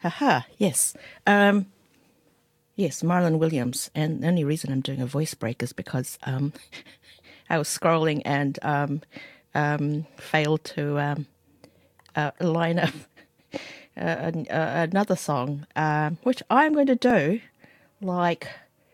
Haha, yes. Yes, Marlon Williams. And the only reason I'm doing a voice break is because I was scrolling and failed to line up another song, which I'm going to do like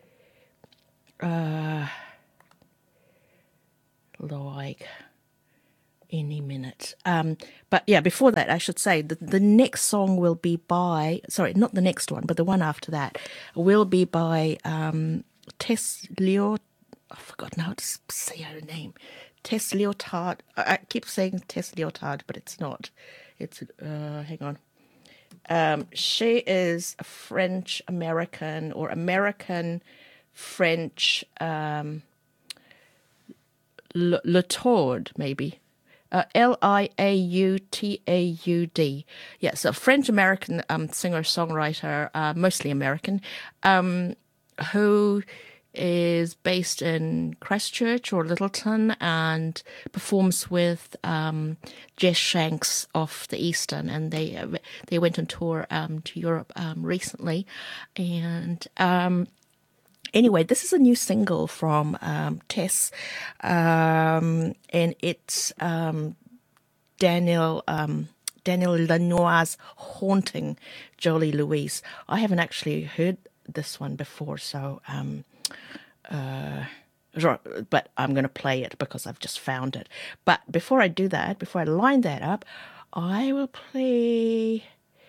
any minute. But yeah, before that, I should say the next song will be by, sorry, not the next one, but the one after that will be by Tess Leo. I've forgotten how to say her name. Tess Leotard. I keep saying Tess Leotard, but it's not. It's, hang on. She is a French American or American French Lataud, maybe. Liautaud. Yeah, so French American singer songwriter, mostly American, who is based in Christchurch or Littleton and performs with Jess Shanks of the Eastern, and they went on tour to Europe recently, and anyway, this is a new single from Tess, and it's Daniel Lanois' Haunting Jolie Louise. I haven't actually heard this one before, so but I'm going to play it because I've just found it. But before I do that, before I line that up, I will play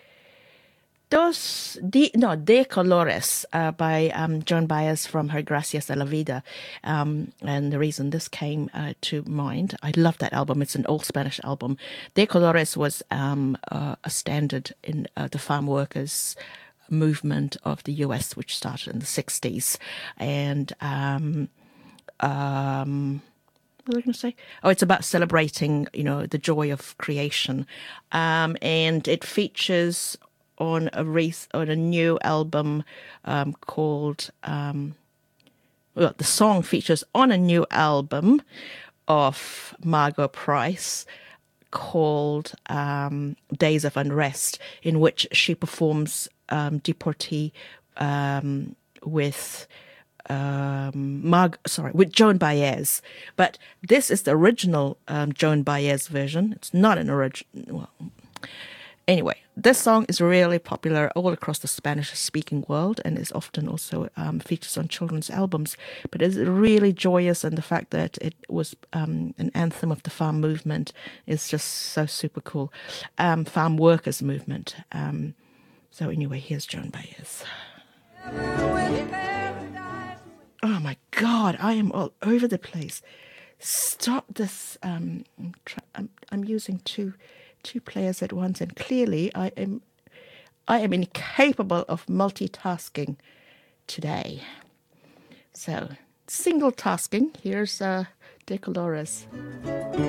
De Colores by Joan Baez from her Gracias a la Vida. And the reason this came to mind, I love that album. It's an all-Spanish album. De Colores was a standard in the farm workers movement of the US, which started in the 60s. And what was I going to say? Oh, it's about celebrating, the joy of creation. And it features on a new album called the song features on a new album of Margot Price called Days of Unrest, in which she performs Deportee with with Joan Baez. But this is the original Joan Baez version. It's not an original. Well, anyway, this song is really popular all across the Spanish-speaking world and is often also features on children's albums. But it's really joyous, and the fact that it was an anthem of the farm movement is just so super cool. Farm workers movement. So anyway, here's Joan Baez. Oh my God, I am all over the place. Stop this. I'm using two players at once, and clearly I am incapable of multitasking today. So single tasking. Here's De Colores.